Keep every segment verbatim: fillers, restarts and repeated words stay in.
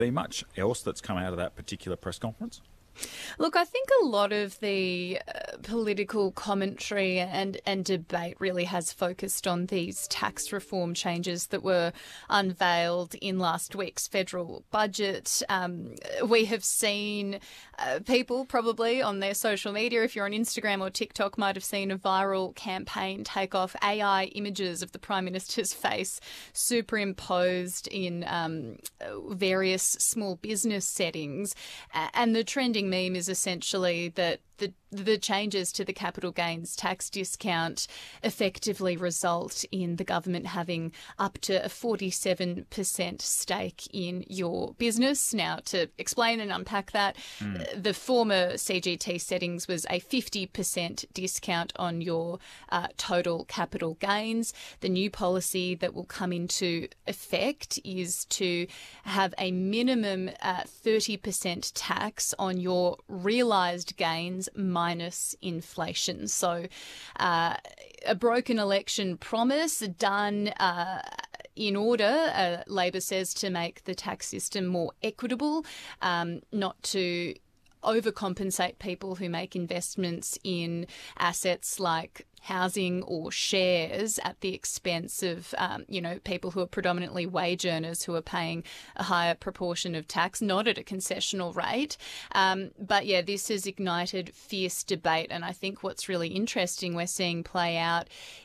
Be much else that's come out of that particular press conference? Look, I think a lot of the uh, political commentary and, and debate really has focused on these tax reform changes that were unveiled in last week's federal budget. Um, we have seen uh, people probably on their social media, if you're on Instagram or TikTok, might have seen a viral campaign take off A I images of the Prime Minister's face superimposed in um, various small business settings. And the trending meme is essentially that the the changes to the capital gains tax discount effectively result in the government having up to a forty-seven percent stake in your business. Now, to explain and unpack that, mm. the former C G T settings was a fifty percent discount on your uh, total capital gains. The new policy that will come into effect is to have a minimum uh, thirty percent tax on your realised gains minus inflation. So uh, a broken election promise done uh, in order, uh, Labor says, to make the tax system more equitable, um, not to overcompensate people who make investments in assets like housing or shares at the expense of, um, you know, people who are predominantly wage earners who are paying a higher proportion of tax, not at a concessional rate. Um, but, yeah, this has ignited fierce debate. And I think what's really interesting we're seeing play out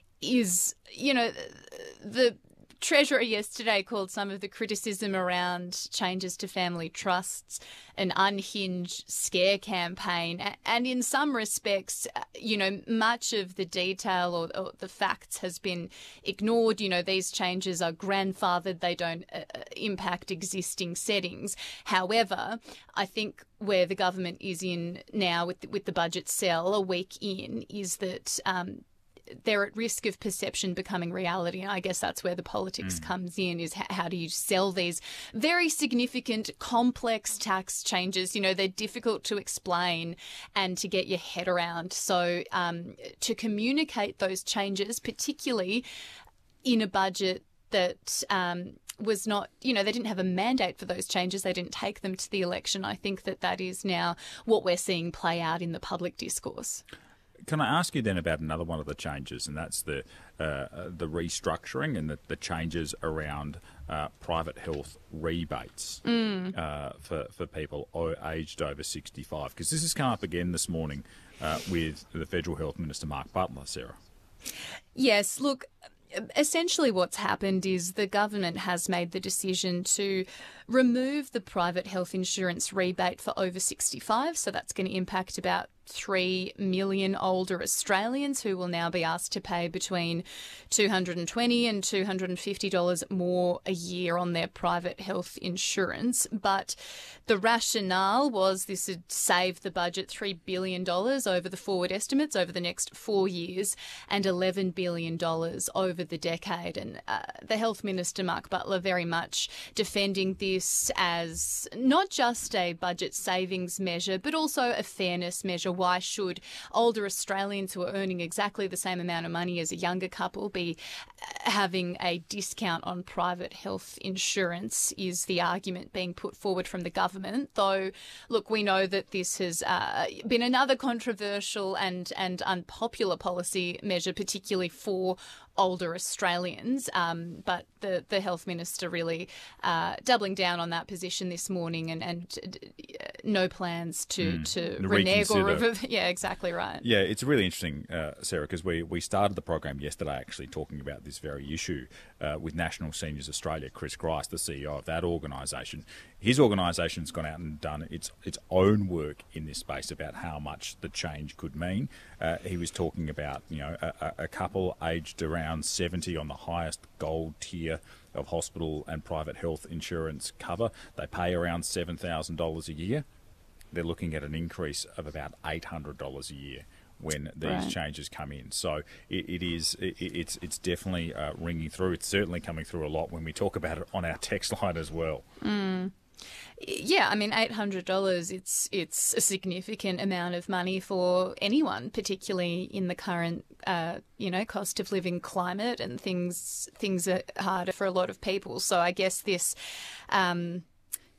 is, you know, the Treasurer yesterday called some of the criticism around changes to family trusts an unhinged scare campaign. And in some respects, you know, much of the detail or, or the facts has been ignored. You know, these changes are grandfathered. They don't uh, impact existing settings. However, I think where the government is in now with the, with the budget cell a week in is that um, they're at risk of perception becoming reality. And I guess that's where the politics mm. comes in, is how do you sell these very significant, complex tax changes? You know, they're difficult to explain and to get your head around. So um, to communicate those changes, particularly in a budget that um, was not, you know, they didn't have a mandate for those changes. They didn't take them to the election. I think that that is now what we're seeing play out in the public discourse. Can I ask you then about another one of the changes, and that's the uh, the restructuring and the, the changes around uh, private health rebates mm. uh, for, for people aged over sixty-five? Because this has come up again this morning uh, with the Federal Health Minister, Mark Butler, Sarah. Yes, look, essentially what's happened is the government has made the decision to remove the private health insurance rebate for over sixty-five. So that's going to impact about three million older Australians who will now be asked to pay between two hundred twenty dollars and two hundred fifty dollars more a year on their private health insurance. But the rationale was this would save the budget three billion dollars over the forward estimates over the next four years and eleven billion dollars over the decade. And uh, the Health Minister, Mark Butler, very much defending this as not just a budget savings measure, but also a fairness measure. Why should older Australians who are earning exactly the same amount of money as a younger couple be having a discount on private health insurance, is the argument being put forward from the government. Though, look, we know that this has uh, been another controversial and, and unpopular policy measure, particularly for older Australians. Um, but the, the Health Minister really uh, doubling down on that position this morning, and, and uh, no plans to, mm, to renege or rev- Yeah, exactly right. Yeah, it's really interesting, uh, Sarah, because we, we started the program yesterday actually talking about this very issue uh, with National Seniors Australia, Chris Grice, the C E O of that organisation. His organisation's gone out and done its its own work in this space about how much the change could mean. Uh, he was talking about, you know, a, a couple aged around seventy on the highest gold tier of hospital and private health insurance cover. They pay around seven thousand dollars a year. They're looking at an increase of about eight hundred dollars a year when these right. changes come in. So it, it is, it, it's it's definitely uh, ringing through. It's certainly coming through a lot when we talk about it on our text line as well. Mm. Yeah, I mean, eight hundred dollars, it's it's a significant amount of money for anyone, particularly in the current, uh, you know, cost of living climate, and things things are harder for a lot of people. So I guess this... Um,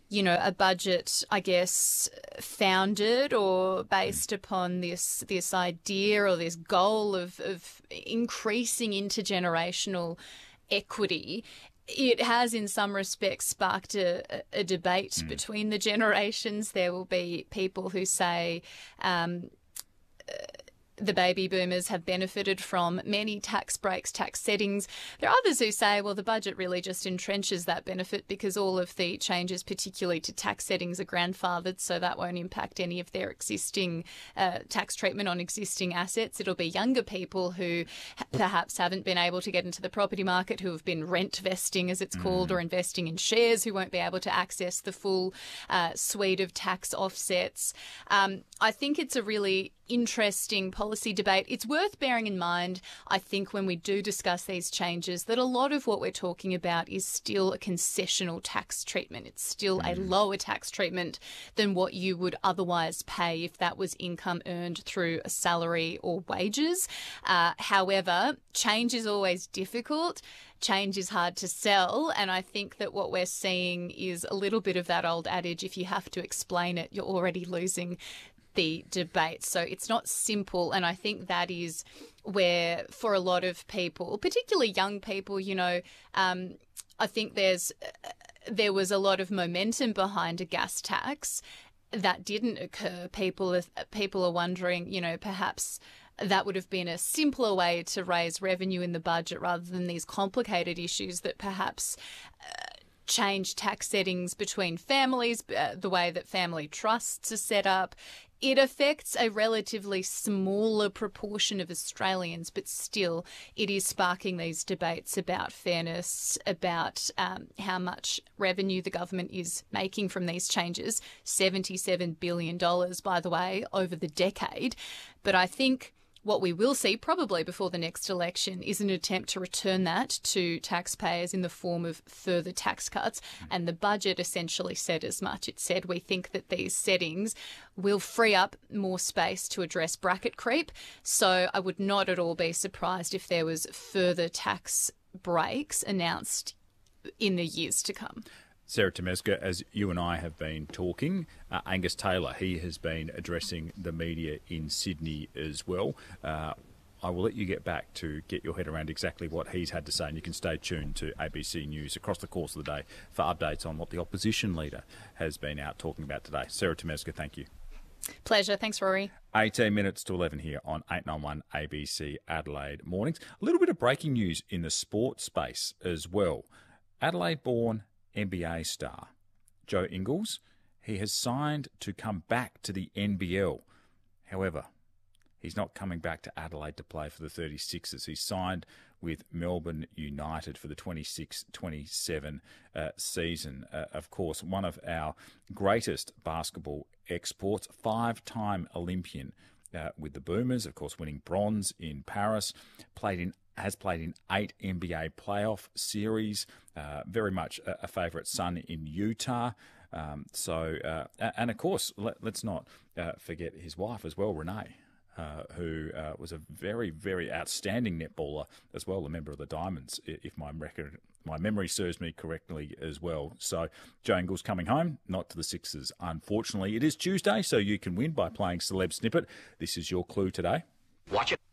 you know, a budget, I guess, founded or based upon this this idea or this goal of, of increasing intergenerational equity, it has in some respects sparked a, a debate mm. between the generations. There will be people who say um, uh, the baby boomers have benefited from many tax breaks, tax settings. There are others who say, well, the budget really just entrenches that benefit because all of the changes, particularly to tax settings, are grandfathered, so that won't impact any of their existing uh, tax treatment on existing assets. It'll be younger people who perhaps haven't been able to get into the property market, who have been rent vesting, as it's called, mm. or investing in shares, who won't be able to access the full uh, suite of tax offsets. Um, I think it's a really interesting policy debate. It's worth bearing in mind, I think, when we do discuss these changes, that a lot of what we're talking about is still a concessional tax treatment. It's still a lower tax treatment than what you would otherwise pay if that was income earned through a salary or wages. Uh, however, change is always difficult. Change is hard to sell, and I think that what we're seeing is a little bit of that old adage, if you have to explain it, you're already losing the debate. So it's not simple, and I think that is where, for a lot of people, particularly young people, you know, um, I think there's there was a lot of momentum behind a gas tax that didn't occur. People are, people are wondering, you know, perhaps that would have been a simpler way to raise revenue in the budget rather than these complicated issues that perhaps uh, change tax settings between families, uh, the way that family trusts are set up. It affects a relatively smaller proportion of Australians, but still it is sparking these debates about fairness, about um, how much revenue the government is making from these changes. seventy-seven billion dollars, by the way, over the decade. But I think what we will see probably before the next election is an attempt to return that to taxpayers in the form of further tax cuts. And the budget essentially said as much. It said we think that these settings will free up more space to address bracket creep. So I would not at all be surprised if there was further tax breaks announced in the years to come. Sarah Temesca, as you and I have been talking, uh, Angus Taylor, he has been addressing the media in Sydney as well. Uh, I will let you get back to get your head around exactly what he's had to say, and you can stay tuned to A B C News across the course of the day for updates on what the opposition leader has been out talking about today. Sarah Temesca, thank you. Pleasure. Thanks, Rory. eighteen minutes to eleven here on eight ninety-one A B C Adelaide Mornings. A little bit of breaking news in the sports space as well. Adelaide-born N B A star Joe Ingles, he has signed to come back to the N B L. However, he's not coming back to Adelaide to play for the thirty-sixers. He's signed with Melbourne United for the twenty-six twenty-seven uh, season. Uh, of course, one of our greatest basketball exports, five-time Olympian uh, with the Boomers, of course, winning bronze in Paris, played in has played in eight N B A playoff series, uh, very much a, a favourite son in Utah. Um, so, uh, and of course, let, let's not uh, forget his wife as well, Renee, uh, who uh, was a very, very outstanding netballer as well, a member of the Diamonds, if my record, my memory serves me correctly as well. So, Joe Ingles coming home, not to the Sixers, unfortunately. It is Tuesday, so you can win by playing Celeb Snippet. This is your clue today. Watch it.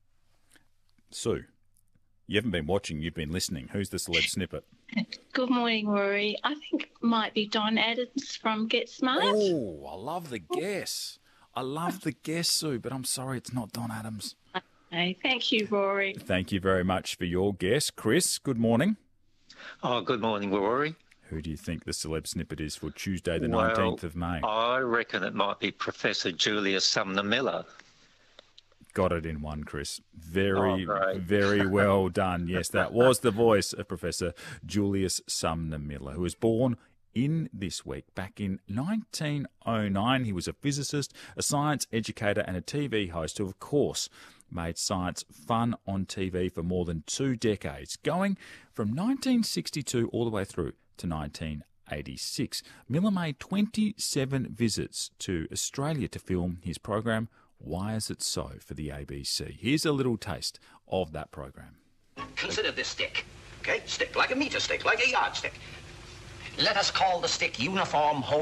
Sue, you haven't been watching, you've been listening. Who's the celeb snippet? Good morning, Rory. I think it might be Don Adams from Get Smart. Oh, I love the guess. I love the guess, Sue, but I'm sorry it's not Don Adams. Okay, thank you, Rory. Thank you very much for your guess. Chris, good morning. Oh, good morning, Rory. Who do you think the celeb snippet is for Tuesday the well, nineteenth of May? I reckon it might be Professor Julius Sumner Miller. Got it in one, Chris. Very, oh, very well done. Yes, that was the voice of Professor Julius Sumner Miller, who was born in this week back in nineteen oh nine. He was a physicist, a science educator and a T V host who, of course, made science fun on T V for more than two decades, going from nineteen sixty-two all the way through to nineteen eighty-six. Miller made twenty-seven visits to Australia to film his program Why Is It So for the A B C. Here's a little taste of that program. Consider this stick, okay? Stick, like a meter stick, like a yardstick. Let us call the stick Uniform Home